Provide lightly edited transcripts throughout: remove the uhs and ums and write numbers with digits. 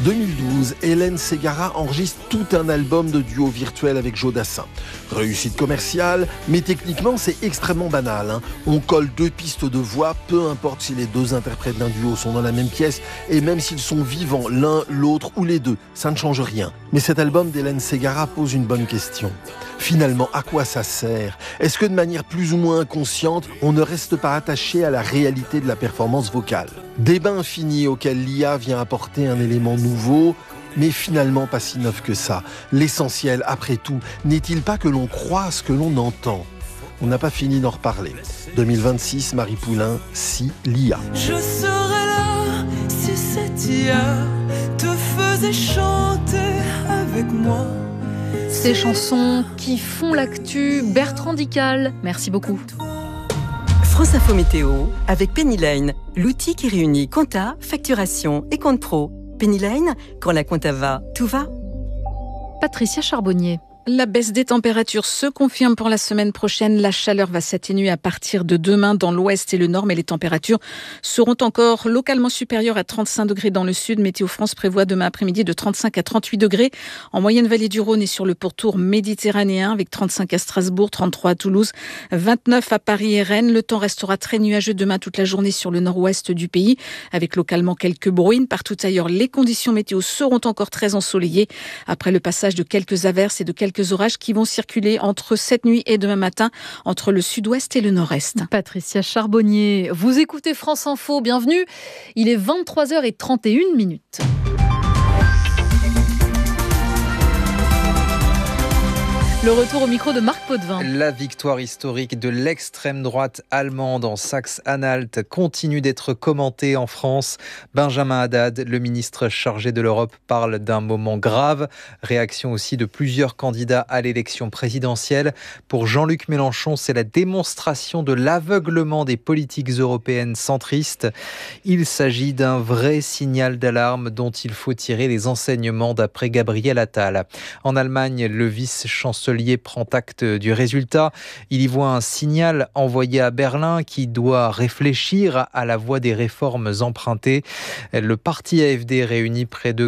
2012, Hélène Ségara enregistre tout un album de duo virtuel avec Joe Dassin. Réussite commerciale, mais techniquement c'est extrêmement banal. On colle 2 pistes de voix, peu importe si les 2 interprètes d'un duo sont dans la même pièce, et même s'ils sont vivants, l'un, l'autre ou les 2, ça ne change rien. Mais cet album d'Hélène Ségara pose une bonne question. Finalement, à quoi ça sert ? Est-ce que de manière plus ou moins inconsciente, on ne reste pas attaché à la réalité de la performance vocale ? Débat infini auquel l'IA vient apporter un élément nouveau, mais finalement pas si neuf que ça. L'essentiel, après tout, n'est-il pas que l'on croit ce que l'on entend ? On n'a pas fini d'en reparler. 2026, Marie Poulain, si l'IA. Je serais là si cette IA te faisait chanter avec moi. Ces chansons qui font l'actu, Bertrand Dical, merci beaucoup. France Info Météo avec Penny Lane, l'outil qui réunit compta, facturation et compte pro. Penny Lane, quand la compta va, tout va. Patricia Charbonnier. La baisse des températures se confirme pour la semaine prochaine. La chaleur va s'atténuer à partir de demain dans l'ouest et le nord, mais les températures seront encore localement supérieures à 35 degrés dans le sud. Météo France prévoit demain après-midi de 35 à 38 degrés en moyenne vallée du Rhône et sur le pourtour méditerranéen, avec 35 à Strasbourg, 33 à Toulouse, 29 à Paris et Rennes. Le temps restera très nuageux demain toute la journée sur le nord-ouest du pays, avec localement quelques bruines. Partout ailleurs, les conditions météo seront encore très ensoleillées après le passage de quelques averses et de quelques orages qui vont circuler entre cette nuit et demain matin entre le sud-ouest et le nord-est. Patricia Charbonnier, vous écoutez France Info, bienvenue. Il est 23h31. Le retour au micro de Marc Potvin. La victoire historique de l'extrême droite allemande en Saxe-Anhalt continue d'être commentée en France. Benjamin Haddad, le ministre chargé de l'Europe, parle d'un moment grave. Réaction aussi de plusieurs candidats à l'élection présidentielle. Pour Jean-Luc Mélenchon, c'est la démonstration de l'aveuglement des politiques européennes centristes. Il s'agit d'un vrai signal d'alarme dont il faut tirer les enseignements d'après Gabriel Attal. En Allemagne, le vice-chancelier prend acte du résultat. Il y voit un signal envoyé à Berlin qui doit réfléchir à la voie des réformes empruntées. Le parti AfD réunit près de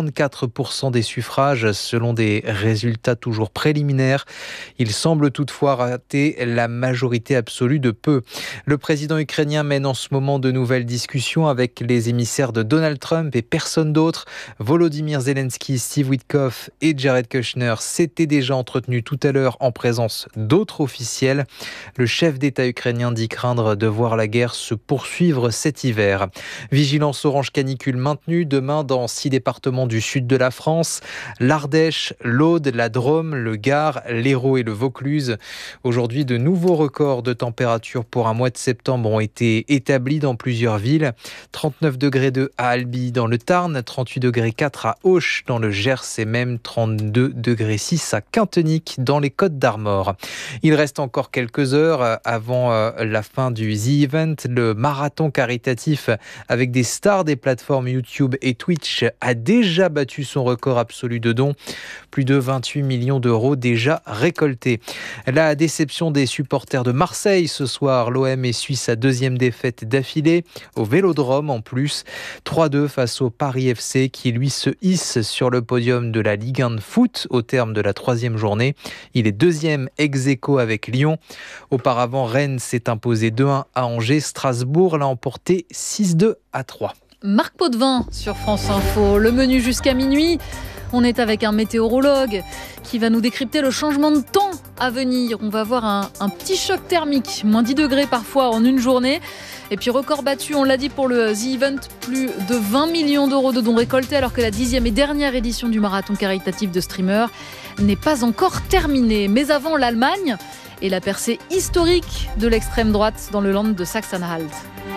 44% des suffrages selon des résultats toujours préliminaires. Il semble toutefois rater la majorité absolue de peu. Le président ukrainien mène en ce moment de nouvelles discussions avec les émissaires de Donald Trump et personne d'autre. Volodymyr Zelensky, Steve Witkoff et Jared Kushner s'étaient déjà entretenus tout à l'heure en présence d'autres officiels. Le chef d'État ukrainien dit craindre de voir la guerre se poursuivre cet hiver. Vigilance orange canicule maintenue demain dans 6 départements du sud de la France. L'Ardèche, l'Aude, la Drôme, le Gard, l'Hérault et le Vaucluse. Aujourd'hui, de nouveaux records de température pour un mois de septembre ont été établis dans plusieurs villes. 39 degrés 2 à Albi dans le Tarn, 38 degrés 4 à Auch dans le Gers et même 32 degrés 6 à Quintenic dans les Côtes d'Armor. Il reste encore quelques heures avant la fin du The Event. Le marathon caritatif avec des stars des plateformes YouTube et Twitch a déjà battu son record absolu de dons. Plus de 28 millions d'euros déjà récoltés. La déception des supporters de Marseille ce soir. L'OM essuie sa 2e défaite d'affilée au Vélodrome en plus. 3-2 face au Paris FC qui lui se hisse sur le podium de la Ligue 1 de foot au terme de la 3e journée. Il est 2e ex-aequo avec Lyon. Auparavant, Rennes s'est imposé 2-1 à Angers. Strasbourg l'a emporté 6-2 à 3. Marc Potvin sur France Info. Le menu jusqu'à minuit. On est avec un météorologue qui va nous décrypter le changement de temps à venir. On va avoir un petit choc thermique, moins 10 degrés parfois en une journée. Et puis record battu, on l'a dit pour le The Event, plus de 20 millions d'euros de dons récoltés alors que la 10e et dernière édition du marathon caritatif de Streamer n'est pas encore terminée. Mais avant l'Allemagne et la percée historique de l'extrême droite dans le land de Saxe-Anhalt.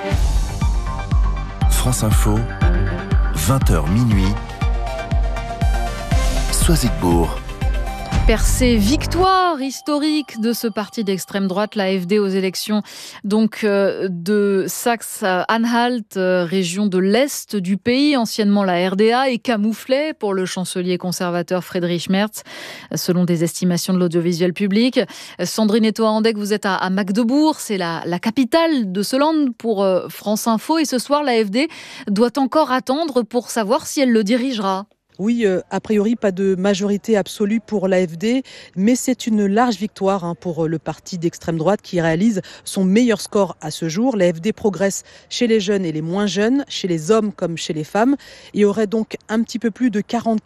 France Info, 20h minuit. Soisigbourg. Percée, victoire historique de ce parti d'extrême droite, l'AfD, aux élections donc de Saxe-Anhalt, région de l'Est du pays, anciennement la RDA, et camouflée pour le chancelier conservateur Friedrich Merz, selon des estimations de l'audiovisuel public. Sandrine Etoa-Andegg, vous êtes à Magdebourg, c'est la capitale de ce land pour France Info, et ce soir l'AfD doit encore attendre pour savoir si elle le dirigera. Oui, a priori, pas de majorité absolue pour l'AfD, mais c'est une large victoire pour le parti d'extrême droite qui réalise son meilleur score à ce jour. L'AfD progresse chez les jeunes et les moins jeunes, chez les hommes comme chez les femmes, et aurait donc un petit peu plus de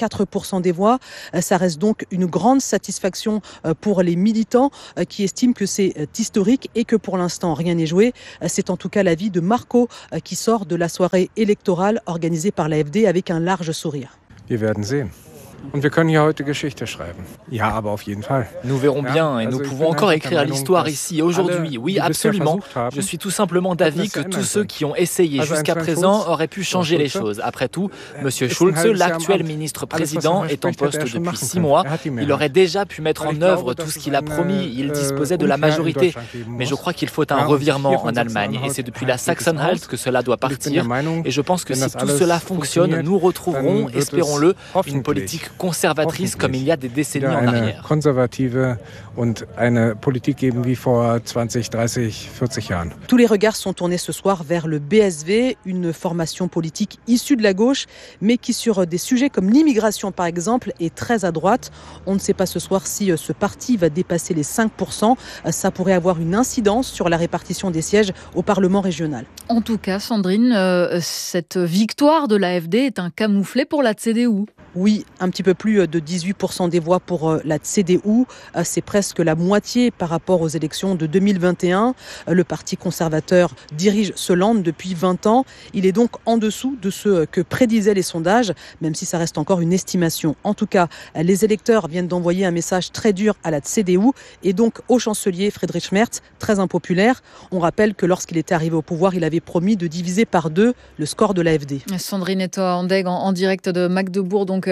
44% des voix. Ça reste donc une grande satisfaction pour les militants qui estiment que c'est historique et que pour l'instant rien n'est joué. C'est en tout cas l'avis de Marco qui sort de la soirée électorale organisée par l'AfD avec un large sourire. Wir werden sehen. Und wir können hier heute Geschichte schreiben. Ja, aber auf jeden Fall. Nous verrons bien et nous pouvons encore écrire l'histoire ici, aujourd'hui. Oui, absolument. Je suis tout simplement d'avis que tous ceux qui ont essayé jusqu'à présent auraient pu changer les choses. Après tout, M. Schulz, l'actuel ministre-président, est en poste depuis 6 mois. Il aurait déjà pu mettre en œuvre tout ce qu'il a promis. Il disposait de la majorité. Mais je crois qu'il faut un revirement en Allemagne. Et c'est depuis la Saxe-Anhalt que cela doit partir. Et je pense que si tout cela fonctionne, nous retrouverons, espérons-le, une politique conservatrice comme il y a des décennies en arrière. Konservative und eine Politik geben wie vor 20, 30, 40 Jahren. Tous les regards sont tournés ce soir vers le BSV, une formation politique issue de la gauche, mais qui sur des sujets comme l'immigration par exemple est très à droite. On ne sait pas ce soir si ce parti va dépasser les 5%. Ça pourrait avoir une incidence sur la répartition des sièges au Parlement régional. En tout cas, Sandrine, cette victoire de l'AfD est un camouflet pour la CDU. Oui, un petit peu plus de 18% des voix pour la CDU. C'est presque la moitié par rapport aux élections de 2021. Le parti conservateur dirige ce land depuis 20 ans. Il est donc en dessous de ce que prédisaient les sondages, même si ça reste encore une estimation. En tout cas, les électeurs viennent d'envoyer un message très dur à la CDU et donc au chancelier Friedrich Merz, très impopulaire. On rappelle que lorsqu'il était arrivé au pouvoir, il avait promis de diviser par 2 le score de l'AfD. Sandrine Etoa-Andegg en direct de Magdebourg, donc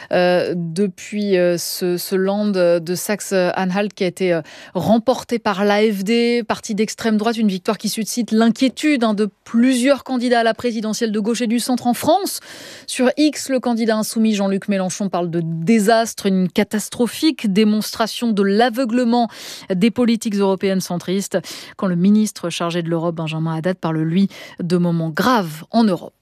depuis ce land de Saxe-Anhalt qui a été remporté par l'AfD, parti d'extrême droite, une victoire qui suscite l'inquiétude de plusieurs candidats à la présidentielle de gauche et du centre en France. Sur X, le candidat insoumis Jean-Luc Mélenchon parle de désastre, une catastrophique démonstration de l'aveuglement des politiques européennes centristes, quand le ministre chargé de l'Europe, Benjamin Haddad, parle lui de moments graves en Europe.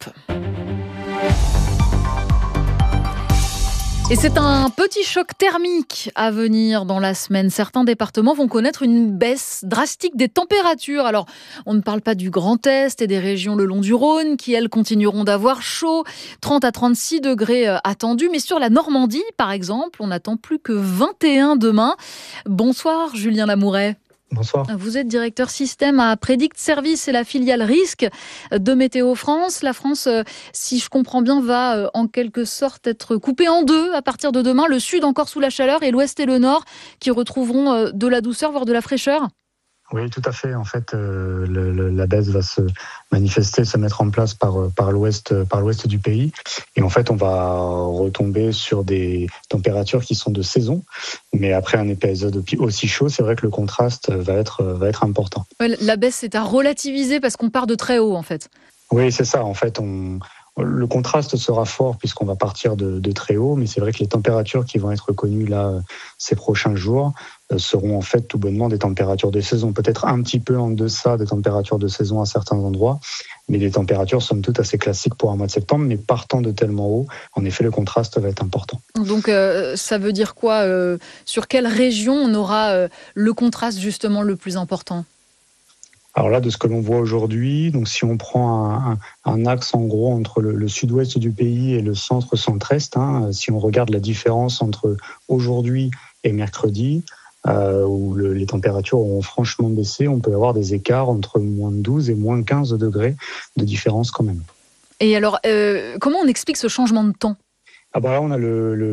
Et c'est un petit choc thermique à venir dans la semaine. Certains départements vont connaître une baisse drastique des températures. Alors, on ne parle pas du Grand Est et des régions le long du Rhône qui, elles, continueront d'avoir chaud. 30 à 36 degrés attendus. Mais sur la Normandie, par exemple, on n'attend plus que 21 demain. Bonsoir, Julien Lamouret. Bonsoir. Vous êtes directeur système à Predict Service et la filiale risque de Météo France. La France, si je comprends bien, va en quelque sorte être coupée en deux à partir de demain. Le sud encore sous la chaleur et l'ouest et le nord qui retrouveront de la douceur, voire de la fraîcheur. Oui, tout à fait. En fait, la baisse va se manifester, se mettre en place par l'ouest du pays. Et en fait, on va retomber sur des températures qui sont de saison. Mais après un épisode aussi chaud, c'est vrai que le contraste va être important. La baisse, c'est à relativiser parce qu'on part de très haut, en fait. Oui, c'est ça. En fait, le contraste sera fort puisqu'on va partir de très haut, mais c'est vrai que les températures qui vont être connues là ces prochains jours seront en fait tout bonnement des températures de saison, peut-être un petit peu en deçà des températures de saison à certains endroits, mais des températures somme toute assez classiques pour un mois de septembre, mais partant de tellement haut, en effet le contraste va être important. Donc ça veut dire quoi sur quelle région on aura le contraste justement le plus important ? Alors là, de ce que l'on voit aujourd'hui, donc si on prend un axe en gros entre le sud-ouest du pays et le centre-centre-est, si on regarde la différence entre aujourd'hui et mercredi, où les températures auront franchement baissé, on peut avoir des écarts entre moins 12 et moins 15 degrés de différence quand même. Et alors, comment on explique ce changement de temps ? Là, on a le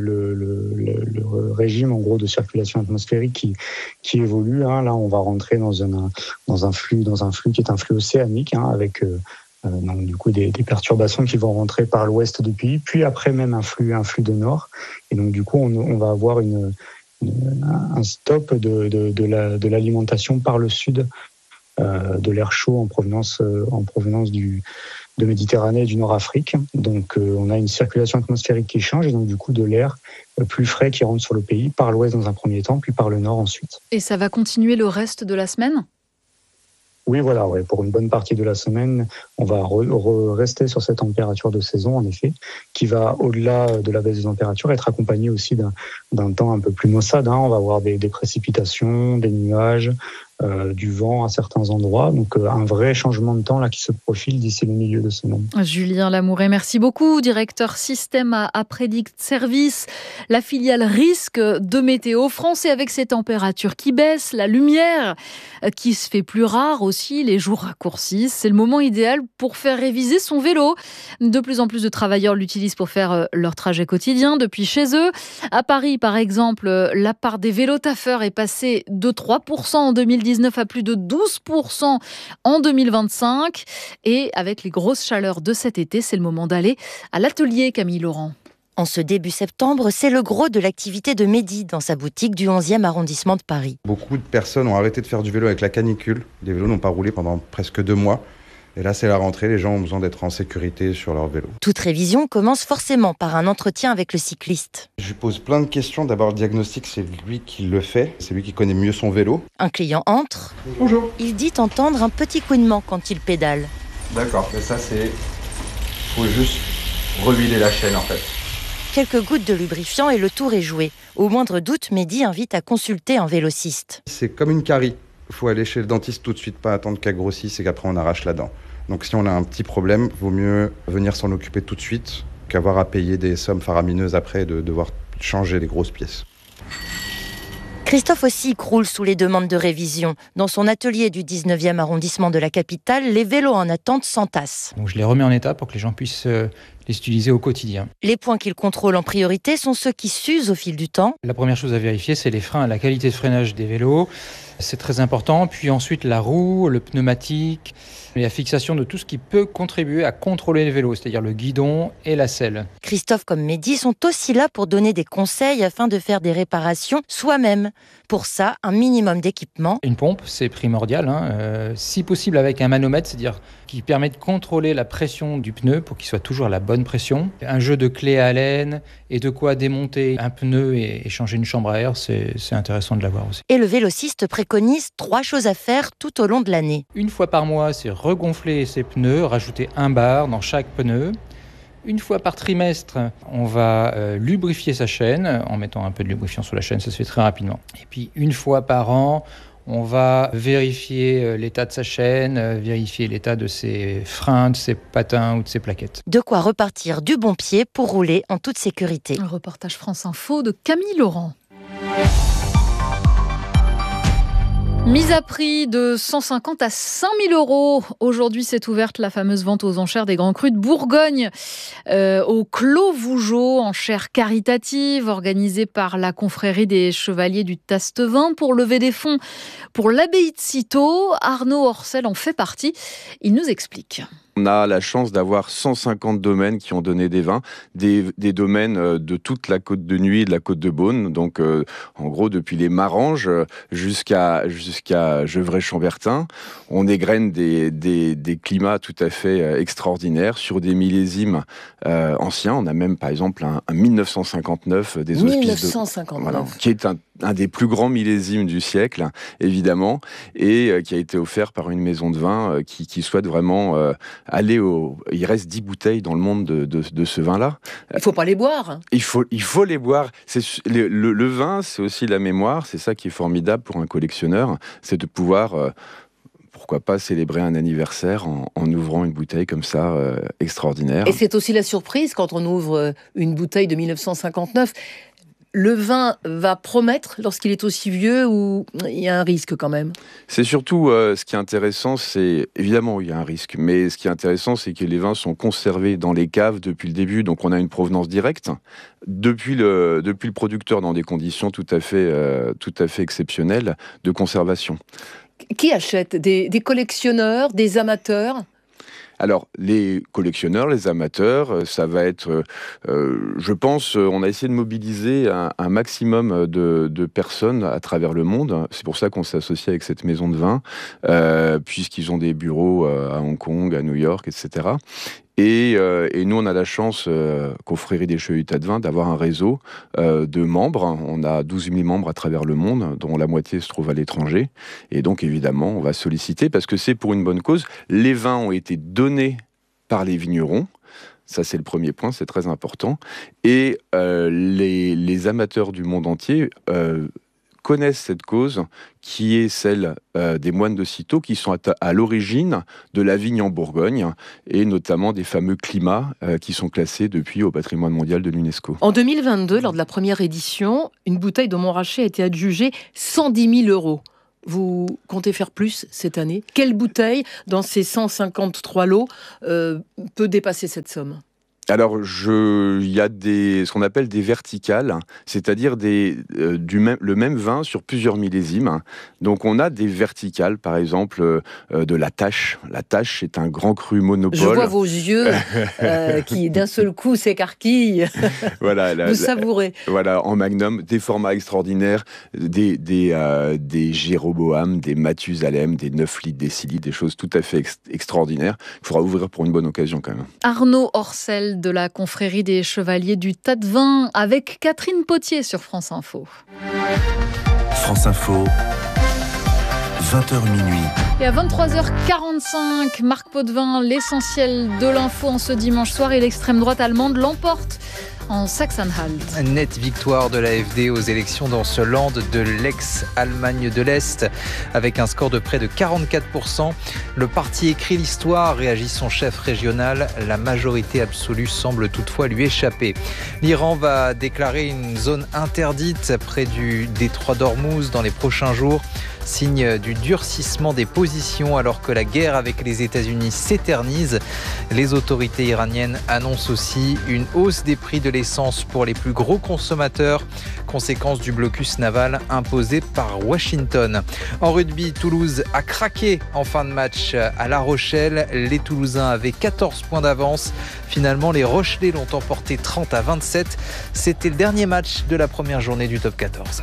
régime en gros de circulation atmosphérique qui évolue. Là, on va rentrer dans un flux qui est un flux océanique avec donc du coup des perturbations qui vont rentrer par l'ouest du pays, puis après même un flux de nord. Et donc du coup, on va avoir une un stop de l'alimentation par le sud de l'air chaud en provenance de Méditerranée et du Nord-Afrique. Donc on a une circulation atmosphérique qui change et donc du coup de l'air plus frais qui rentre sur le pays, par l'ouest dans un premier temps, puis par le nord ensuite. Et ça va continuer le reste de la semaine ? Oui, voilà, pour une bonne partie de la semaine, on va rester sur cette température de saison, en effet, qui va, au-delà de la baisse des températures, être accompagnée aussi d'un temps un peu plus maussade. On va avoir des précipitations, des nuages, du vent à certains endroits. Donc un vrai changement de temps là qui se profile d'ici le milieu de semaine. Julien Lamouret, merci beaucoup. Directeur système à Predict Service, la filiale risque de Météo France. Et avec ces températures qui baissent, la lumière qui se fait plus rare aussi, les jours raccourcissent. C'est le moment idéal pour faire réviser son vélo. De plus en plus de travailleurs l'utilisent pour faire leur trajet quotidien depuis chez eux. À Paris, par exemple, la part des vélotaffeurs est passée de 3% en 2019 à plus de 12% en 2025. Et avec les grosses chaleurs de cet été, c'est le moment d'aller à l'atelier, Camille Laurent. En ce début septembre, c'est le gros de l'activité de Mehdi dans sa boutique du 11e arrondissement de Paris. Beaucoup de personnes ont arrêté de faire du vélo avec la canicule. Les vélos n'ont pas roulé pendant presque 2 mois. Et là, c'est la rentrée, les gens ont besoin d'être en sécurité sur leur vélo. Toute révision commence forcément par un entretien avec le cycliste. Je lui pose plein de questions. D'abord, le diagnostic, c'est lui qui le fait. C'est lui qui connaît mieux son vélo. Un client entre. Bonjour. Il dit entendre un petit couinement quand il pédale. D'accord, mais ça, c'est... faut juste rehuiler la chaîne, en fait. Quelques gouttes de lubrifiant et le tour est joué. Au moindre doute, Mehdi invite à consulter un vélociste. C'est comme une carie. Il faut aller chez le dentiste tout de suite, pas attendre qu'elle grossisse et qu'après on arrache la dent. Donc si on a un petit problème, vaut mieux venir s'en occuper tout de suite qu'avoir à payer des sommes faramineuses après et de devoir changer les grosses pièces. Christophe aussi croule sous les demandes de révision. Dans son atelier du 19e arrondissement de la capitale, les vélos en attente s'entassent. Donc je les remets en état pour que les gens puissent les utiliser au quotidien. Les points qu'il contrôle en priorité sont ceux qui s'usent au fil du temps. La première chose à vérifier, c'est les freins, la qualité de freinage des vélos. C'est très important. Puis ensuite, la roue, le pneumatique, et la fixation de tout ce qui peut contribuer à contrôler le vélo, c'est-à-dire le guidon et la selle. Christophe comme Mehdi sont aussi là pour donner des conseils afin de faire des réparations soi-même. Pour ça, un minimum d'équipement. Une pompe, c'est primordial. Si possible avec un manomètre, c'est-à-dire qui permet de contrôler la pression du pneu pour qu'il soit toujours à la bonne pression. Un jeu de clés à laine et de quoi démonter un pneu et changer une chambre à air, c'est intéressant de l'avoir aussi. Et le vélociste préconise 3 choses à faire tout au long de l'année. Une fois par mois, c'est regonfler ses pneus, rajouter un bar dans chaque pneu. Une fois par trimestre, on va lubrifier sa chaîne en mettant un peu de lubrifiant sur la chaîne, ça se fait très rapidement. Et puis une fois par an, on va vérifier l'état de sa chaîne, vérifier l'état de ses freins, de ses patins ou de ses plaquettes. De quoi repartir du bon pied pour rouler en toute sécurité. Un reportage France Info de Camille Laurent. Mise à prix de 150 à 5 000 euros. Aujourd'hui, s'est ouverte la fameuse vente aux enchères des grands crus de Bourgogne au Clos Vougeot, enchères caritatives organisée par la confrérie des chevaliers du Tastevin pour lever des fonds pour l'abbaye de Cîteaux. Arnaud Orcel en fait partie. Il nous explique. On a la chance d'avoir 150 domaines qui ont donné des vins, des domaines de toute la côte de Nuit et de la côte de Beaune. Donc, en gros, depuis les Maranges jusqu'à Gevrey-Chambertin, on égrène des climats tout à fait extraordinaires sur des millésimes anciens. On a même, par exemple, un 1959 des hospices 1959. Voilà, qui est un des plus grands millésimes du siècle, évidemment, et qui a été offert par une maison de vin qui souhaite vraiment aller au... Il reste 10 bouteilles dans le monde de ce vin-là. Il ne faut pas les boire. Il faut les boire. Le vin, c'est aussi la mémoire. C'est ça qui est formidable pour un collectionneur. C'est de pouvoir... pourquoi pas célébrer un anniversaire en ouvrant une bouteille comme ça, extraordinaire. Et c'est aussi la surprise quand on ouvre une bouteille de 1959. Le vin va promettre lorsqu'il est aussi vieux ou il y a un risque quand même? C'est surtout ce qui est intéressant, c'est évidemment il y a un risque, mais ce qui est intéressant, c'est que les vins sont conservés dans les caves depuis le début, donc on a une provenance directe depuis le producteur dans des conditions tout à fait exceptionnelles de conservation. Qui achète? Des collectionneurs, des amateurs? Alors, les collectionneurs, les amateurs, ça va être, je pense, on a essayé de mobiliser un maximum de personnes à travers le monde. C'est pour ça qu'on s'est associé avec cette maison de vin, puisqu'ils ont des bureaux à Hong Kong, à New York, etc. Et nous, on a la chance, Confrérie des Chevaliers du Tas de Vin, d'avoir un réseau de membres. On a 12 000 membres à travers le monde, dont la moitié se trouve à l'étranger. Et donc, évidemment, on va solliciter, parce que c'est pour une bonne cause. Les vins ont été donnés par les vignerons. Ça, c'est le premier point, c'est très important. Et les amateurs du monde entier connaissent cette cause qui est celle des moines de Cîteaux, qui sont à l'origine de la vigne en Bourgogne, et notamment des fameux climats qui sont classés depuis au patrimoine mondial de l'UNESCO. En 2022, lors de la première édition, une bouteille de Montrachet a été adjugée 110 000 €. Vous comptez faire plus cette année? Quelle bouteille, dans ces 153 lots, peut dépasser cette somme? Alors, il y a ce qu'on appelle des verticales, c'est-à-dire le même vin sur plusieurs millésimes. Donc, on a des verticales, par exemple, de la Tâche. La Tâche, c'est un grand cru monopole. Je vois vos yeux qui, d'un seul coup, s'écarquillent. Voilà, vous savourez. Voilà, en magnum, des formats extraordinaires, des Jéroboam, des Mathusalem, des 9 litres, des 6 litres, des choses tout à fait extraordinaires. Il faudra ouvrir pour une bonne occasion, quand même. Arnaud Orcel, de la confrérie des Chevaliers du Tas de Vin, avec Catherine Potier sur France Info. France Info, 20h minuit. Et à 23h45, Marc Potvin, l'essentiel de l'info en ce dimanche soir, et l'extrême droite allemande l'emporte en Sachsen-Anhalt. Nette victoire de l'AfD aux élections dans ce land de l'ex-Allemagne de l'Est, avec un score de près de 44%. Le parti écrit l'histoire, réagit son chef régional. La majorité absolue semble toutefois lui échapper. L'Iran va déclarer une zone interdite près du détroit d'Ormuz dans les prochains jours. Signe du durcissement des positions alors que la guerre avec les États-Unis s'éternise. Les autorités iraniennes annoncent aussi une hausse des prix de l'essence pour les plus gros consommateurs, conséquence du blocus naval imposé par Washington. En rugby, Toulouse a craqué en fin de match à La Rochelle. Les Toulousains avaient 14 points d'avance. Finalement, les Rochelais l'ont emporté 30-27. C'était le dernier match de la première journée du top 14.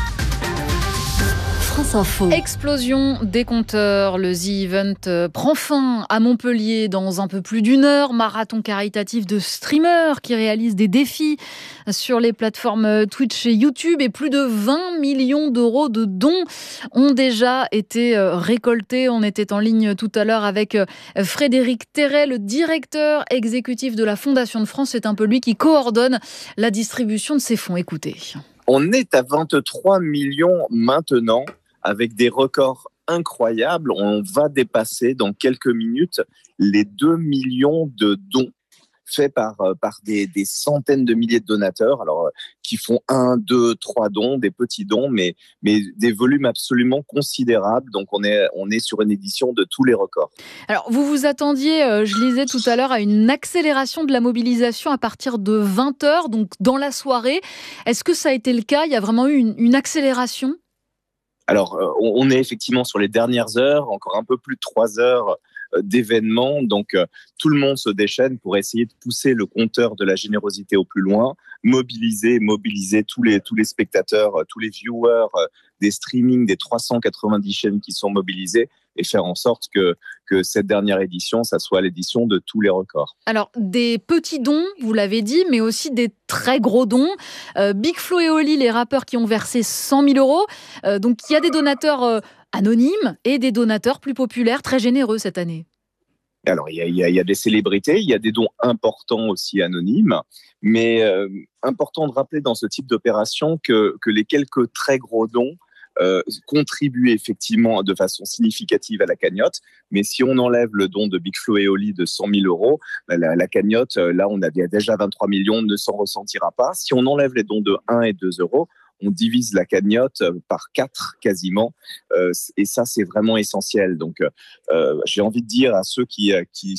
France Info. Explosion des compteurs. Le The Event prend fin à Montpellier dans un peu plus d'une heure. Marathon caritatif de streamers qui réalisent des défis sur les plateformes Twitch et YouTube. Et plus de 20 millions d'euros de dons ont déjà été récoltés. On était en ligne tout à l'heure avec Frédéric Terret, le directeur exécutif de la Fondation de France. C'est un peu lui qui coordonne la distribution de ces fonds. Écoutez. On est à 23 millions maintenant, avec des records incroyables. On va dépasser dans quelques minutes les 2 millions de dons faits par des centaines de milliers de donateurs, alors qui font 1, 2, 3 dons, des petits dons, mais des volumes absolument considérables. Donc on est sur une édition de tous les records. Alors vous vous attendiez, je lisais tout à l'heure, à une accélération de la mobilisation à partir de 20h, donc dans la soirée. Est-ce que ça a été le cas? Il y a vraiment eu une accélération? Alors, on est effectivement sur les dernières heures, encore un peu plus de 3 heures d'événements. Donc, tout le monde se déchaîne pour essayer de pousser le compteur de la générosité au plus loin, mobiliser tous les spectateurs, tous les viewers des streamings, des 390 chaînes qui sont mobilisées, et faire en sorte que cette dernière édition, ça soit l'édition de tous les records. Alors, des petits dons, vous l'avez dit, mais aussi des très gros dons. Big Flo et Oli, les rappeurs qui ont versé 100 000 €. Donc, il y a des donateurs anonymes et des donateurs plus populaires, très généreux cette année. Alors, il y a des célébrités, il y a des dons importants aussi anonymes, mais important de rappeler dans ce type d'opération que les quelques très gros dons contribuent effectivement de façon significative à la cagnotte. Mais si on enlève le don de Big Flo et Oli de 100 000 €, la cagnotte, là, on a déjà 23 millions, ne s'en ressentira pas. Si on enlève les dons de 1 et 2 €, on divise la cagnotte par 4 quasiment, et ça c'est vraiment essentiel. Donc j'ai envie de dire à ceux qui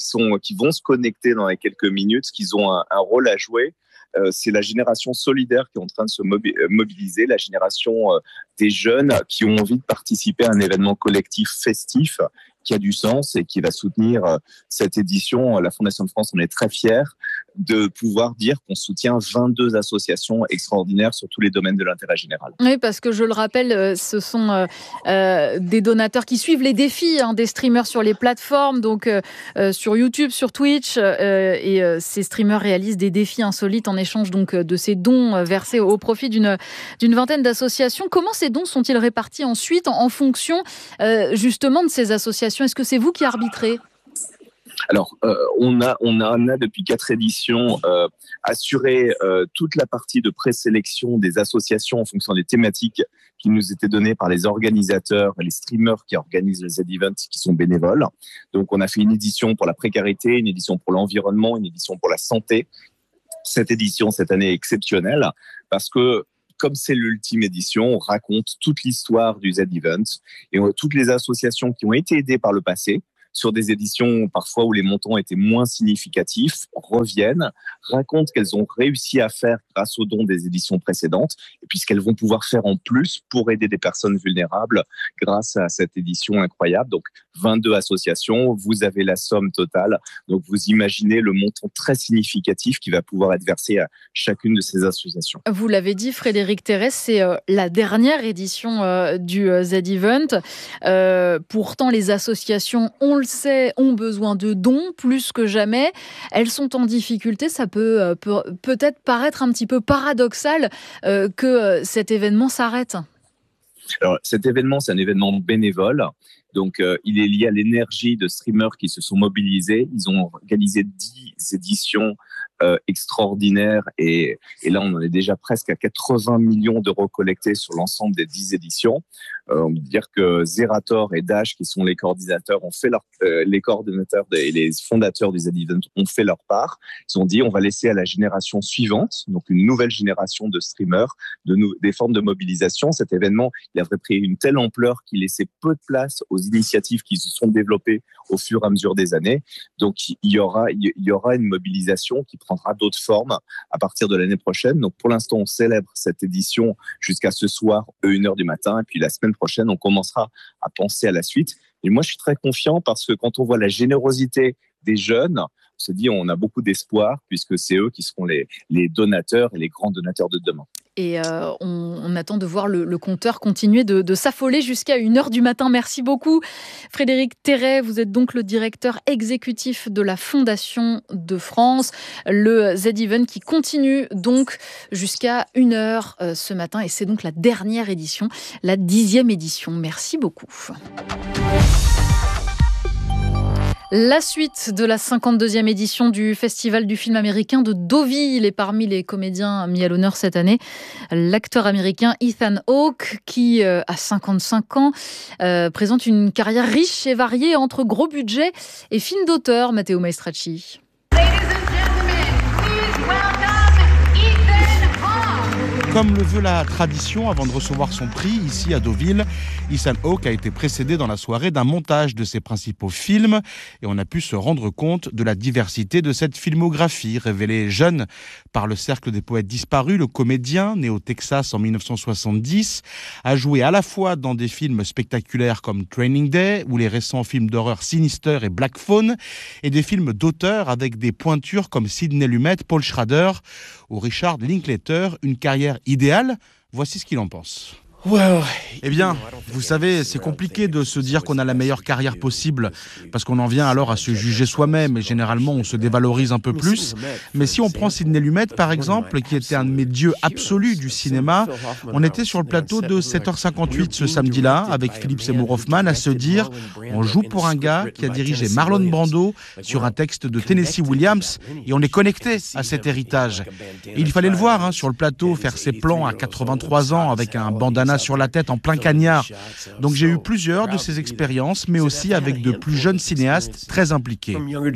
vont se connecter dans les quelques minutes qu'ils ont un rôle à jouer. C'est la génération solidaire qui est en train de se mobiliser, la génération des jeunes qui ont envie de participer à un événement collectif festif qui a du sens et qui va soutenir cette édition. La Fondation de France, on est très fiers de pouvoir dire qu'on soutient 22 associations extraordinaires sur tous les domaines de l'intérêt général. Oui, parce que je le rappelle, ce sont des donateurs qui suivent les défis des streamers sur les plateformes, donc sur YouTube, sur Twitch, et ces streamers réalisent des défis insolites en échange donc de ces dons versés au profit d'une vingtaine d'associations. Comment ces dons sont-ils répartis ensuite en fonction justement de ces associations ? Est-ce que c'est vous qui arbitrez ? Alors, on a depuis 4 éditions assuré toute la partie de présélection des associations en fonction des thématiques qui nous étaient données par les organisateurs et les streamers qui organisent les Z-Events, qui sont bénévoles. Donc, on a fait une édition pour la précarité, une édition pour l'environnement, une édition pour la santé. Cette édition, cette année, est exceptionnelle parce que comme c'est l'ultime édition, on raconte toute l'histoire du Z-Event et toutes les associations qui ont été aidées par le passé sur des éditions parfois où les montants étaient moins significatifs, reviennent, racontent qu'elles ont réussi à faire grâce aux dons des éditions précédentes et puis ce qu'elles vont pouvoir faire en plus pour aider des personnes vulnérables grâce à cette édition incroyable. Donc 22 associations, vous avez la somme totale. Donc vous imaginez le montant très significatif qui va pouvoir être versé à chacune de ces associations. Vous l'avez dit, Frédéric Terrès, c'est la dernière édition du Z-Event. Pourtant, les associations, on le sait, ont besoin de dons plus que jamais. Elles sont en difficulté. Ça peut peut-être paraître un petit peu paradoxal que cet événement s'arrête. Alors, cet événement, c'est un événement bénévole. Donc, il est lié à l'énergie de streamers qui se sont mobilisés. Ils ont organisé 10 éditions extraordinaires et là, on en est déjà presque à 80 millions d'euros collectés sur l'ensemble des 10 éditions. On peut dire que Zerator et Dash, qui sont les coordinateurs, ont fait les coordinateurs et les fondateurs du Z-Event ont fait leur part. Ils ont dit, on va laisser à la génération suivante, donc une nouvelle génération de streamers, des formes de mobilisation. Cet événement, il avait pris une telle ampleur qu'il laissait peu de place aux initiatives qui se sont développées au fur et à mesure des années. Donc, il y aura une mobilisation qui prendra d'autres formes à partir de l'année prochaine. Donc, pour l'instant, on célèbre cette édition jusqu'à ce soir, 1h du matin. Et puis, la semaine prochaine, on commencera à penser à la suite. Et moi, je suis très confiant parce que quand on voit la générosité des jeunes, on se dit on a beaucoup d'espoir puisque c'est eux qui seront les donateurs et les grands donateurs de demain. Et on attend de voir le compteur continuer de s'affoler jusqu'à 1h du matin. Merci beaucoup. Frédéric Terrès, vous êtes donc le directeur exécutif de la Fondation de France. Le Z-Event qui continue donc jusqu'à 1h ce matin. Et c'est donc la dernière édition, la 10e édition. Merci beaucoup. La suite de la 52e édition du Festival du film américain de Deauville est parmi les comédiens mis à l'honneur cette année. L'acteur américain Ethan Hawke, qui a 55 ans, présente une carrière riche et variée entre gros budget et films d'auteur. Matteo Maestracci. Comme le veut la tradition, avant de recevoir son prix ici à Deauville, Ethan Hawke a été précédé dans la soirée d'un montage de ses principaux films et on a pu se rendre compte de la diversité de cette filmographie. Révélé jeune par le Cercle des poètes disparus, le comédien, né au Texas en 1970, a joué à la fois dans des films spectaculaires comme Training Day ou les récents films d'horreur Sinister et Black Phone et des films d'auteurs avec des pointures comme Sidney Lumet, Paul Schrader ou Richard Linklater, une carrière idéal, voici ce qu'il en pense. Eh bien, vous savez, c'est compliqué de se dire qu'on a la meilleure carrière possible parce qu'on en vient alors à se juger soi-même et généralement on se dévalorise un peu plus. Mais si on prend Sidney Lumet par exemple, qui était un de mes dieux absolus du cinéma, on était sur le plateau de 7h58 ce samedi-là avec Philip Seymour Hoffman à se dire on joue pour un gars qui a dirigé Marlon Brando sur un texte de Tennessee Williams et on est connecté à cet héritage. Et il fallait le voir sur le plateau faire ses plans à 83 ans avec un bandana sur la tête en plein cagnard. Donc j'ai eu plusieurs de ces expériences, mais aussi avec de plus jeunes cinéastes très impliqués.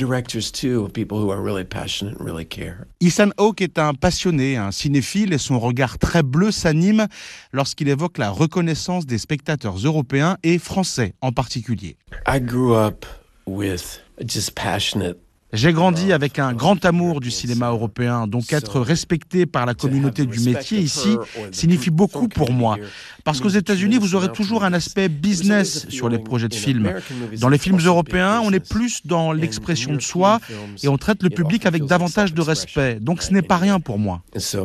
Ethan Hawke est un passionné, un cinéphile, et son regard très bleu s'anime lorsqu'il évoque la reconnaissance des spectateurs européens et français en particulier. J'ai grandi avec un grand amour du cinéma européen, donc être respecté par la communauté du métier ici signifie beaucoup pour moi. Parce qu'aux États-Unis, vous aurez toujours un aspect business sur les projets de films. Dans les films européens, on est plus dans l'expression de soi et on traite le public avec davantage de respect. Donc ce n'est pas rien pour moi.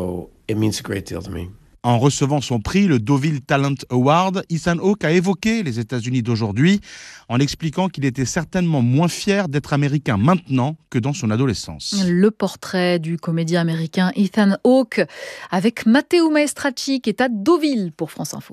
En recevant son prix, le Deauville Talent Award, Ethan Hawke a évoqué les États-Unis d'aujourd'hui en expliquant qu'il était certainement moins fier d'être américain maintenant que dans son adolescence. Le portrait du comédien américain Ethan Hawke avec Matteo Maestracci qui est à Deauville pour France Info.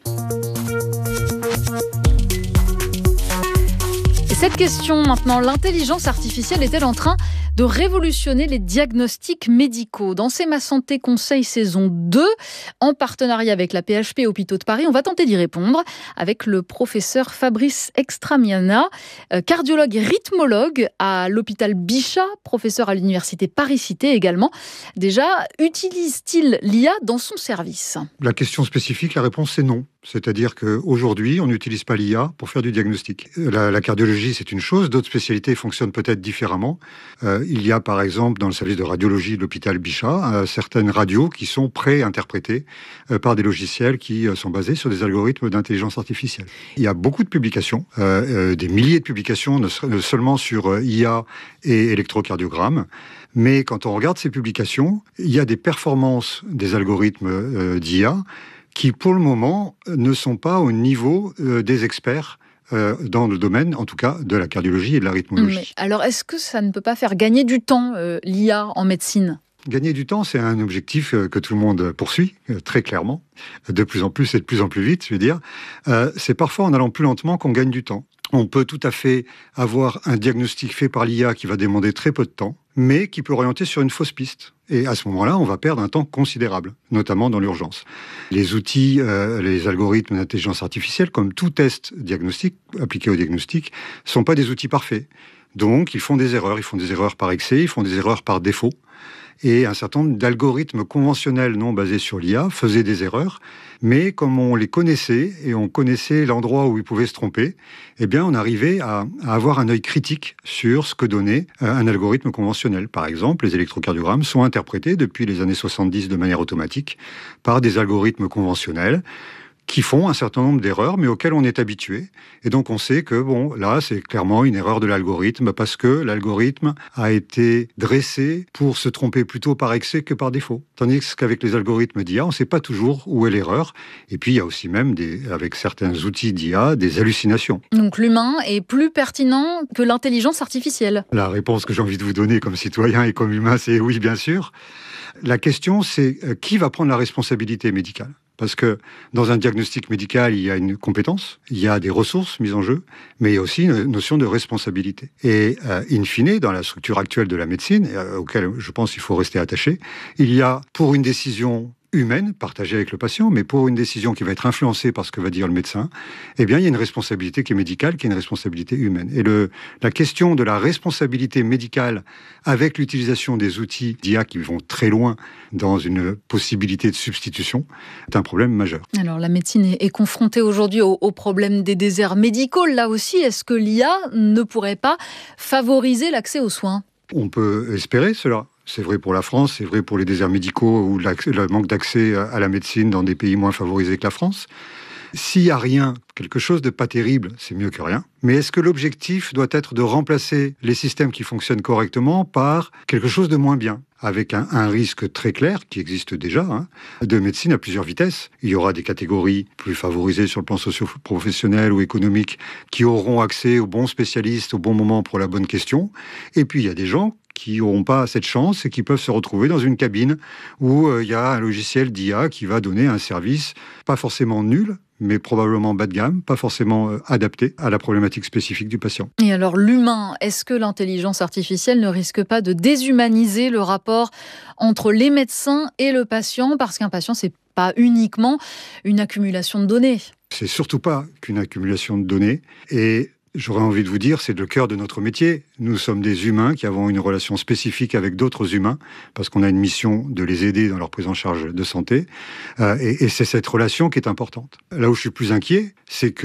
Cette question maintenant, l'intelligence artificielle est-elle en train de révolutionner les diagnostics médicaux ? Dans C'est ma santé conseil saison 2, en partenariat avec la PHP Hôpitaux de Paris, on va tenter d'y répondre avec le professeur Fabrice Extramiana, cardiologue et rythmologue à l'hôpital Bichat, professeur à l'université Paris-Cité également. Déjà, utilise-t-il l'IA dans son service ? La question spécifique, la réponse c'est non. C'est-à-dire qu'aujourd'hui, on n'utilise pas l'IA pour faire du diagnostic. La cardiologie, c'est une chose. D'autres spécialités fonctionnent peut-être différemment. Il y a, par exemple, dans le service de radiologie de l'hôpital Bichat, certaines radios qui sont pré-interprétées par des logiciels qui sont basés sur des algorithmes d'intelligence artificielle. Il y a beaucoup de publications, des milliers de publications, ne seulement sur IA et électrocardiogramme. Mais quand on regarde ces publications, il y a des performances des algorithmes d'IA qui, pour le moment, ne sont pas au niveau des experts dans le domaine, en tout cas, de la cardiologie et de la rythmologie. Mais alors, est-ce que ça ne peut pas faire gagner du temps, l'IA en médecine ? Gagner du temps, c'est un objectif que tout le monde poursuit, très clairement, de plus en plus et de plus en plus vite, je veux dire. C'est parfois en allant plus lentement qu'on gagne du temps. On peut tout à fait avoir un diagnostic fait par l'IA qui va demander très peu de temps, mais qui peut orienter sur une fausse piste. Et à ce moment-là, on va perdre un temps considérable, notamment dans l'urgence. Les outils, les algorithmes d'intelligence artificielle, comme tout test diagnostique, appliqué au diagnostic, ne sont pas des outils parfaits. Donc, ils font des erreurs par excès, ils font des erreurs par défaut. Et un certain nombre d'algorithmes conventionnels non basés sur l'IA faisaient des erreurs, mais comme on les connaissait et on connaissait l'endroit où ils pouvaient se tromper, eh bien on arrivait à avoir un œil critique sur ce que donnait un algorithme conventionnel. Par exemple, les électrocardiogrammes sont interprétés depuis les années 70 de manière automatique par des algorithmes conventionnels qui font un certain nombre d'erreurs, mais auxquelles on est habitué. Et donc on sait que, bon, là, c'est clairement une erreur de l'algorithme, parce que l'algorithme a été dressé pour se tromper plutôt par excès que par défaut. Tandis qu'avec les algorithmes d'IA, on ne sait pas toujours où est l'erreur. Et puis, il y a aussi même, avec certains outils d'IA, des hallucinations. Donc l'humain est plus pertinent que l'intelligence artificielle. La réponse que j'ai envie de vous donner comme citoyen et comme humain, c'est oui, bien sûr. La question, c'est qui va prendre la responsabilité médicale ? Parce que dans un diagnostic médical, il y a une compétence, il y a des ressources mises en jeu, mais il y a aussi une notion de responsabilité. Et in fine, dans la structure actuelle de la médecine, auquel je pense qu'il faut rester attaché, il y a pour une décision humaine, partagée avec le patient, mais pour une décision qui va être influencée par ce que va dire le médecin, eh bien, il y a une responsabilité qui est médicale, qui est une responsabilité humaine. Et la question de la responsabilité médicale avec l'utilisation des outils d'IA qui vont très loin dans une possibilité de substitution est un problème majeur. Alors, la médecine est confrontée aujourd'hui au problème des déserts médicaux. Là aussi, est-ce que l'IA ne pourrait pas favoriser l'accès aux soins ? On peut espérer cela. C'est vrai pour la France, c'est vrai pour les déserts médicaux ou le manque d'accès à la médecine dans des pays moins favorisés que la France. S'il n'y a rien, quelque chose de pas terrible, c'est mieux que rien. Mais est-ce que l'objectif doit être de remplacer les systèmes qui fonctionnent correctement par quelque chose de moins bien ? Avec un risque très clair, qui existe déjà, de médecine à plusieurs vitesses. Il y aura des catégories plus favorisées sur le plan socio-professionnel ou économique qui auront accès aux bons spécialistes au bon moment pour la bonne question. Et puis il y a des gens qui n'auront pas cette chance et qui peuvent se retrouver dans une cabine où il y a un logiciel d'IA qui va donner un service pas forcément nul, mais probablement bas de gamme, pas forcément adapté à la problématique spécifique du patient. Et alors l'humain, est-ce que l'intelligence artificielle ne risque pas de déshumaniser le rapport entre les médecins et le patient ? Parce qu'un patient, c'est pas uniquement une accumulation de données. C'est surtout pas qu'une accumulation de données. Et j'aurais envie de vous dire, c'est le cœur de notre métier. Nous sommes des humains qui avons une relation spécifique avec d'autres humains, parce qu'on a une mission de les aider dans leur prise en charge de santé. Et c'est cette relation qui est importante. Là où je suis plus inquiet, c'est que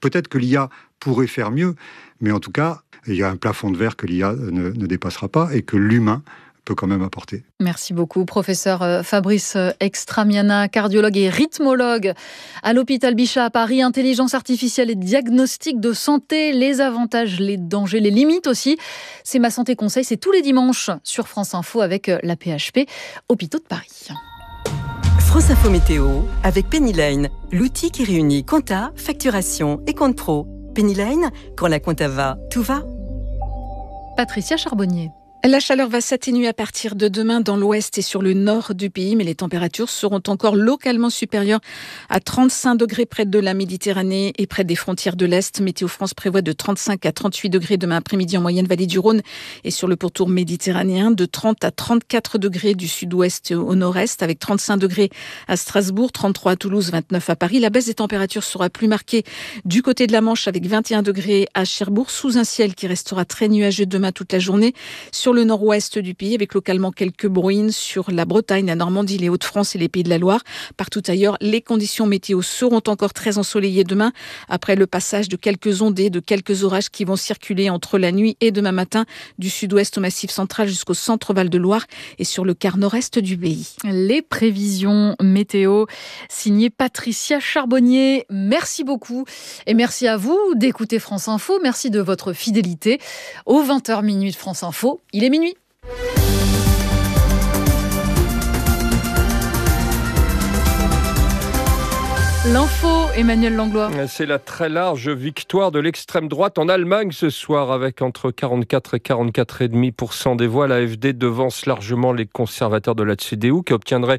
peut-être que l'IA pourrait faire mieux, mais en tout cas, il y a un plafond de verre que l'IA ne dépassera pas et que l'humain peut quand même apporter. Merci beaucoup, professeur Fabrice Extramiana, cardiologue et rythmologue à l'hôpital Bichat à Paris. Intelligence artificielle et diagnostic de santé, les avantages, les dangers, les limites aussi. C'est Ma Santé Conseil, c'est tous les dimanches sur France Info avec la PHP Hôpitaux de Paris. France Info Météo avec Penny Lane, l'outil qui réunit compta, facturation et compte pro. Penny Lane, quand la compta va, tout va. Patricia Charbonnier. La chaleur va s'atténuer à partir de demain dans l'ouest et sur le nord du pays, mais les températures seront encore localement supérieures à 35 degrés près de la Méditerranée et près des frontières de l'Est. Météo France prévoit de 35 à 38 degrés demain après-midi en moyenne vallée du Rhône et sur le pourtour méditerranéen, de 30 à 34 degrés du sud-ouest au nord-est, avec 35 degrés à Strasbourg, 33 à Toulouse, 29 à Paris. La baisse des températures sera plus marquée du côté de la Manche avec 21 degrés à Cherbourg, sous un ciel qui restera très nuageux demain toute la journée. Sur le nord-ouest du pays, avec localement quelques brouilles sur la Bretagne, la Normandie, les Hauts-de-France et les Pays de la Loire. Partout ailleurs, les conditions météo seront encore très ensoleillées demain, après le passage de quelques ondées, de quelques orages qui vont circuler entre la nuit et demain matin, du sud-ouest au Massif central jusqu'au centre Val-de-Loire et sur le quart nord-est du pays. Les prévisions météo, signées Patricia Charbonnier. Merci beaucoup et merci à vous d'écouter France Info. Merci de votre fidélité. Aux 20h minuit de France Info, il est minuit. L'info, Emmanuel Langlois. C'est la très large victoire de l'extrême droite en Allemagne ce soir, avec entre 44 et 44,5% des voix. L'AfD devance largement les conservateurs de la CDU, qui obtiendraient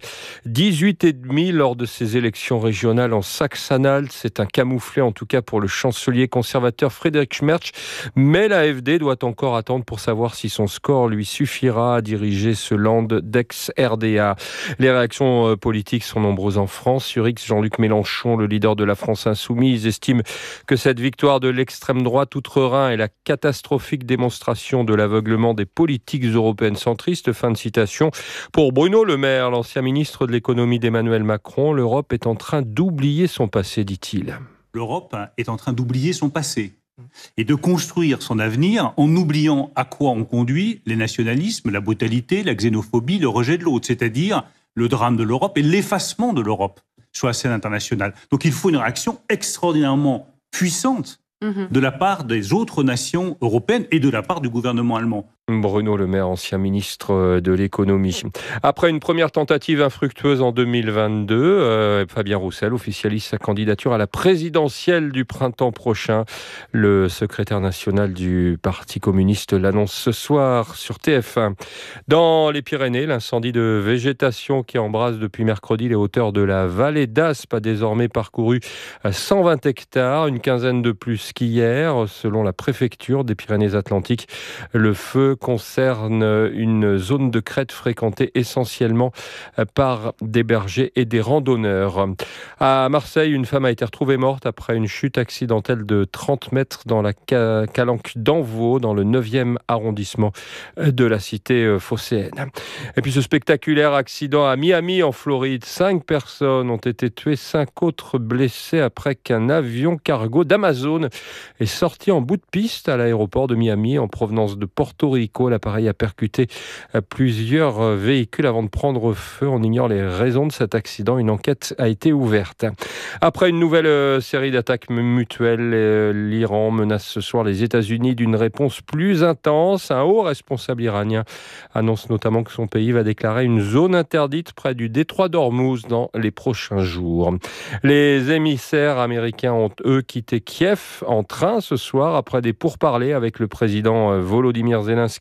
18,5% lors de ces élections régionales en Saxe-Anhalt. C'est un camouflet, en tout cas pour le chancelier conservateur Friedrich Merz. Mais l'AfD doit encore attendre pour savoir si son score lui suffira à diriger ce land d'ex-RDA. Les réactions politiques sont nombreuses en France. Sur X, Jean-Luc Mélenchon, le leader de la France Insoumise, estime que cette victoire de l'extrême droite outre-Rhin est la catastrophique démonstration de l'aveuglement des politiques européennes centristes. Fin de citation. Pour Bruno Le Maire, l'ancien ministre de l'économie d'Emmanuel Macron, l'Europe est en train d'oublier son passé, dit-il. L'Europe est en train d'oublier son passé et de construire son avenir en oubliant à quoi on conduit les nationalismes, la brutalité, la xénophobie, le rejet de l'autre, c'est-à-dire le drame de l'Europe et l'effacement de l'Europe sur la scène internationale. Donc il faut une réaction extraordinairement puissante de la part des autres nations européennes et de la part du gouvernement allemand. Bruno Le Maire, ancien ministre de l'économie. Après une première tentative infructueuse en 2022, Fabien Roussel officialise sa candidature à la présidentielle du printemps prochain. Le secrétaire national du Parti communiste l'annonce ce soir sur TF1. Dans les Pyrénées, l'incendie de végétation qui embrase depuis mercredi les hauteurs de la vallée d'Aspe a désormais parcouru 120 hectares, une quinzaine de plus qu'hier. Selon la préfecture des Pyrénées-Atlantiques, le feu concerne une zone de crête fréquentée essentiellement par des bergers et des randonneurs. À Marseille, une femme a été retrouvée morte après une chute accidentelle de 30 mètres dans la calanque d'Envaux, dans le 9e arrondissement de la cité phocéenne. Et puis ce spectaculaire accident à Miami, en Floride. 5 personnes ont été tuées, 5 autres blessées après qu'un avion cargo d'Amazon est sorti en bout de piste à l'aéroport de Miami en provenance de Porto Rico. L'appareil a percuté plusieurs véhicules avant de prendre feu. On ignore les raisons de cet accident. Une enquête a été ouverte. Après une nouvelle série d'attaques mutuelles, l'Iran menace ce soir les États-Unis d'une réponse plus intense. Un haut responsable iranien annonce notamment que son pays va déclarer une zone interdite près du détroit d'Ormuz dans les prochains jours. Les émissaires américains ont, eux, quitté Kiev en train ce soir après des pourparlers avec le président Volodymyr Zelensky,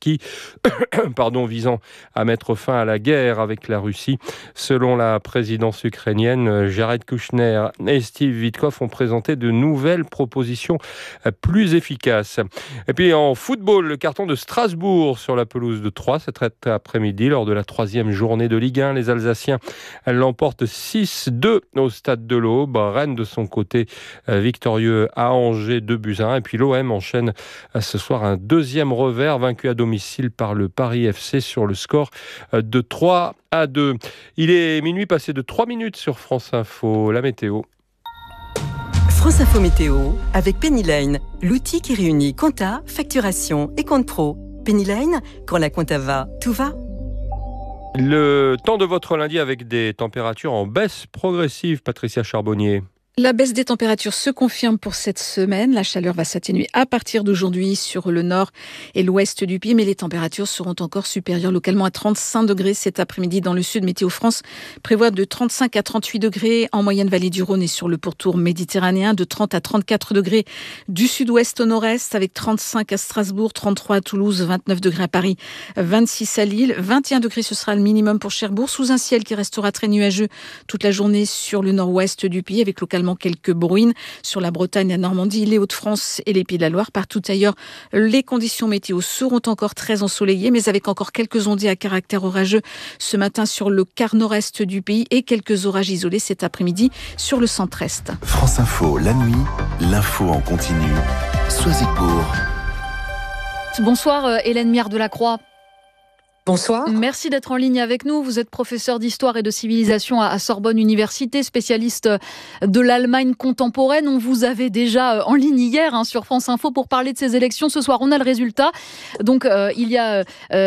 visant à mettre fin à la guerre avec la Russie. Selon la présidence ukrainienne, Jared Kushner et Steve Witkoff ont présenté de nouvelles propositions plus efficaces. Et puis en football, le carton de Strasbourg sur la pelouse de Troyes cet après-midi lors de la 3e journée de Ligue 1. Les Alsaciens l'emportent 6-2 au stade de l'Aube. Rennes, de son côté, victorieux à Angers 2-1. Et puis l'OM enchaîne ce soir un deuxième revers, vaincu à domicile par le Paris FC sur le score de 3-2. Il est minuit passé de 3 minutes sur France Info. La météo. France Info Météo avec Penny Lane, l'outil qui réunit compta, facturation et compte pro. Penny Lane, quand la compta va, tout va. Le temps de votre lundi avec des températures en baisse progressive, Patricia Charbonnier. La baisse des températures se confirme pour cette semaine. La chaleur va s'atténuer à partir d'aujourd'hui sur le nord et l'ouest du pays, mais les températures seront encore supérieures localement à 35 degrés cet après-midi dans le sud. Météo France prévoit de 35 à 38 degrés en moyenne vallée du Rhône et sur le pourtour méditerranéen, de 30 à 34 degrés du sud-ouest au nord-est, avec 35 à Strasbourg, 33 à Toulouse, 29 degrés à Paris, 26 à Lille, 21 degrés ce sera le minimum pour Cherbourg, sous un ciel qui restera très nuageux toute la journée sur le nord-ouest du pays, avec localement quelques bruines sur la Bretagne, la Normandie, les Hauts-de-France et les Pays de la Loire. Partout ailleurs, les conditions météo seront encore très ensoleillées, mais avec encore quelques ondées à caractère orageux ce matin sur le quart nord-est du pays et quelques orages isolés cet après-midi sur le centre-est. France Info, la nuit, l'info en continu. Soisic-Bourg. Bonsoir Hélène Miard de la Croix. Bonsoir. Merci d'être en ligne avec nous. Vous êtes professeur d'histoire et de civilisation à Sorbonne Université, spécialiste de l'Allemagne contemporaine. On vous avait déjà en ligne hier sur France Info pour parler de ces élections. Ce soir, on a le résultat. Donc, il y a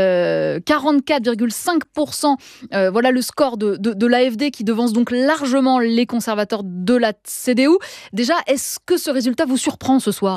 44,5%. Voilà le score de l'AfD qui devance donc largement les conservateurs de la CDU. Déjà, est-ce que ce résultat vous surprend ce soir ?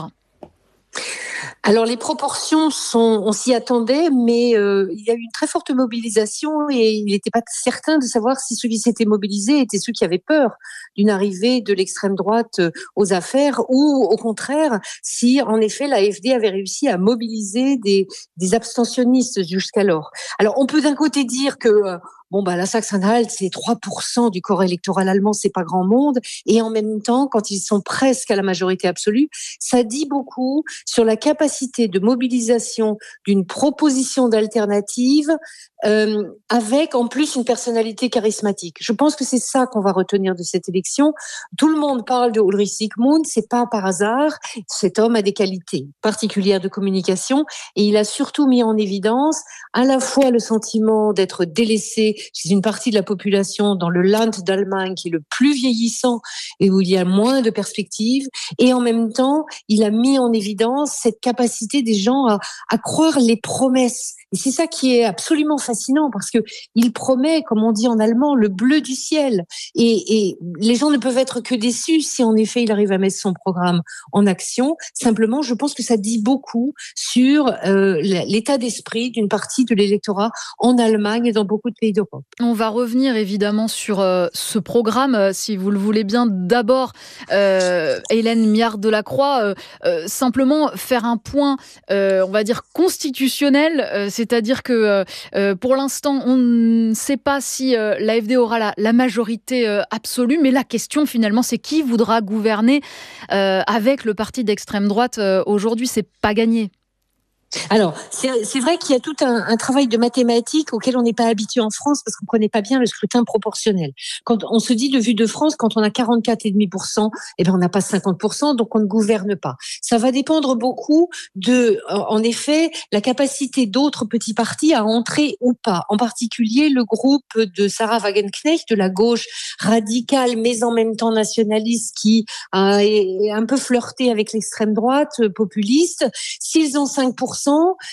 Alors les proportions on s'y attendait, mais il y a eu une très forte mobilisation et il n'était pas certain de savoir si ceux qui s'étaient mobilisés étaient ceux qui avaient peur d'une arrivée de l'extrême droite aux affaires ou au contraire si en effet l'AfD avait réussi à mobiliser des abstentionnistes jusqu'alors. Alors on peut d'un côté dire que la Sachsen-Anhalt, c'est 3% du corps électoral allemand, c'est pas grand monde. Et en même temps, quand ils sont presque à la majorité absolue, ça dit beaucoup sur la capacité de mobilisation d'une proposition d'alternative avec en plus une personnalité charismatique. Je pense que c'est ça qu'on va retenir de cette élection. Tout le monde parle de Ulrich Zygmunt, c'est pas par hasard. Cet homme a des qualités particulières de communication et il a surtout mis en évidence à la fois le sentiment d'être délaissé chez une partie de la population dans le Land d'Allemagne qui est le plus vieillissant et où il y a moins de perspectives et en même temps, il a mis en évidence cette capacité des gens à croire les promesses. Et c'est ça qui est absolument fascinant parce que il promet, comme on dit en allemand, le bleu du ciel. Et les gens ne peuvent être que déçus si en effet il arrive à mettre son programme en action. Simplement, je pense que ça dit beaucoup sur l'état d'esprit d'une partie de l'électorat en Allemagne et dans beaucoup de pays d'Europe. On va revenir évidemment sur ce programme, si vous le voulez bien. D'abord, Hélène Miard de la Croix, simplement faire un point, on va dire constitutionnel, c'est-à-dire que pour l'instant, on ne sait pas si l'AfD aura la majorité absolue, mais la question finalement, c'est qui voudra gouverner avec le parti d'extrême droite aujourd'hui, c'est pas gagné. Alors, c'est vrai qu'il y a tout un travail de mathématiques auquel on n'est pas habitué en France parce qu'on ne connaît pas bien le scrutin proportionnel. Quand on se dit de vue de France, quand on a 44,5%, on n'a pas 50%, donc on ne gouverne pas. Ça va dépendre beaucoup de, en effet, la capacité d'autres petits partis à entrer ou pas. En particulier, le groupe de Sarah Wagenknecht, de la gauche radicale, mais en même temps nationaliste, qui a un peu flirté avec l'extrême droite populiste. S'ils ont 5%, vous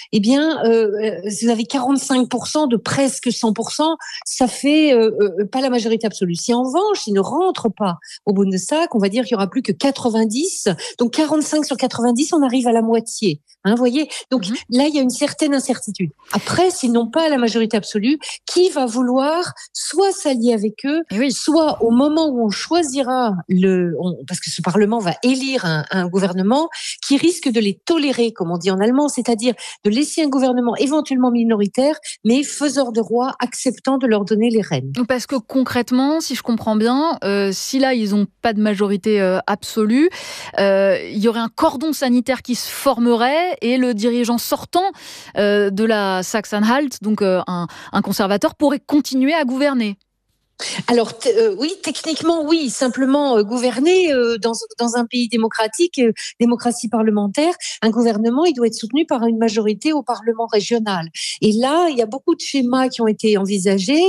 avez 45% de presque 100%, ça fait pas la majorité absolue. Si en revanche, ils ne rentrent pas au Bundestag, on va dire qu'il y aura plus que 90, donc 45 sur 90, on arrive à la moitié. Vous voyez ? Donc là, il y a une certaine incertitude. Après, s'ils n'ont pas la majorité absolue, qui va vouloir soit s'allier avec eux, soit au moment où on choisira parce que ce Parlement va élire un gouvernement qui risque de les tolérer, comme on dit en allemand, c'est-à-dire de laisser un gouvernement éventuellement minoritaire, mais faiseur de roi, acceptant de leur donner les rênes. Parce que concrètement, si je comprends bien, si là, ils n'ont pas de majorité absolue, il y aurait un cordon sanitaire qui se formerait et le dirigeant sortant de la Sachsen-Anhalt, donc un conservateur, pourrait continuer à gouverner. Alors oui, techniquement oui, simplement gouverner dans un pays démocratique, démocratie parlementaire, un gouvernement il doit être soutenu par une majorité au Parlement régional. Et là, il y a beaucoup de schémas qui ont été envisagés.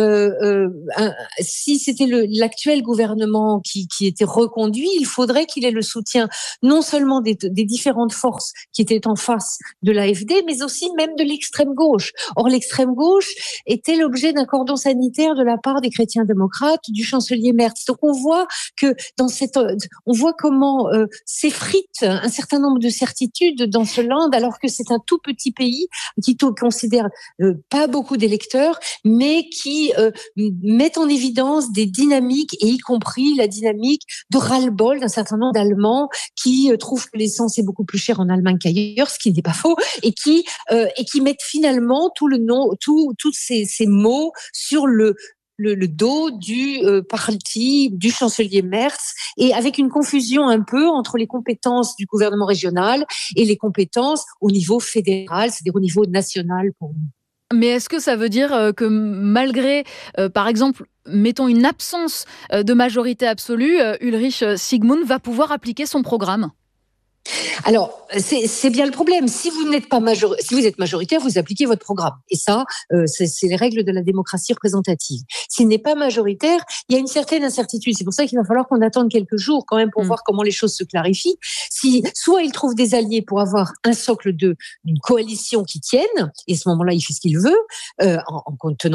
Si c'était l'actuel gouvernement qui était reconduit, il faudrait qu'il ait le soutien non seulement des différentes forces qui étaient en face de l'AfD, mais aussi même de l'extrême gauche. Or, l'extrême gauche était l'objet d'un cordon sanitaire de la part des chrétiens démocrates, du chancelier Merz. Donc on voit que on voit comment s'effritent un certain nombre de certitudes dans ce land, alors que c'est un tout petit pays qui considère pas beaucoup d'électeurs, mais qui met en évidence des dynamiques, et y compris la dynamique de ras-le-bol d'un certain nombre d'Allemands qui trouvent que l'essence est beaucoup plus chère en Allemagne qu'ailleurs, ce qui n'est pas faux, et qui mettent finalement tous ces mots sur le dos du parti du chancelier Merz, et avec une confusion un peu entre les compétences du gouvernement régional et les compétences au niveau fédéral, c'est-à-dire au niveau national pour nous. Mais est-ce que ça veut dire que malgré, par exemple, mettons une absence de majorité absolue, Ulrich Sigmund va pouvoir appliquer son programme ? Alors, c'est bien le problème. Si vous êtes majoritaire, vous appliquez votre programme. Et ça, c'est les règles de la démocratie représentative. S'il n'est pas majoritaire, il y a une certaine incertitude. C'est pour ça qu'il va falloir qu'on attende quelques jours quand même pour voir comment les choses se clarifient. Soit il trouve des alliés pour avoir un socle d'une coalition qui tienne, et à ce moment-là, il fait ce qu'il veut, en tenant